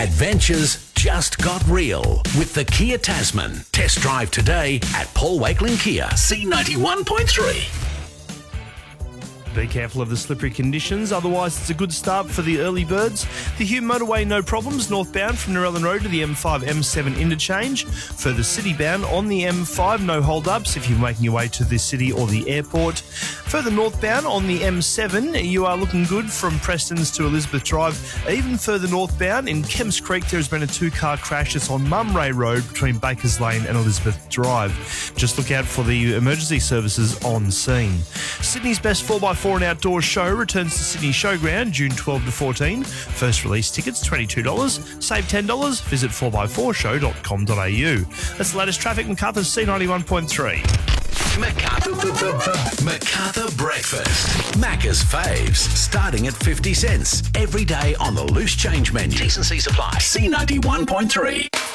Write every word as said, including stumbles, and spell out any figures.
Adventures just got real with the Kia Tasman. Test drive today at Paul Wakelin Kia, C ninety-one point three. Be careful of the slippery conditions, otherwise it's a good start for the early birds. The Hume motorway, no problems, northbound from Narellan Road to the M five M seven interchange. Further city-bound on the M five, no hold-ups if you're making your way to the city or the airport. Further northbound on the M seven, you are looking good from Prestons to Elizabeth Drive. Even further northbound in Kemps Creek, there has been a two-car crash. It's on Mumray Road between Bakers Lane and Elizabeth Drive. Just look out for the emergency services on scene. Sydney's best four by four and outdoor show returns to Sydney Showground June twelfth to fourteen. First release tickets twenty-two dollars. Save ten dollars. Visit four by four show dot com dot a u. That's the latest traffic. Macarthur's C ninety-one point three. Macarthur, Macarthur Breakfast. Macca's faves, starting at fifty cents. Every day on the loose change menu. T and C supply. C ninety-one point three.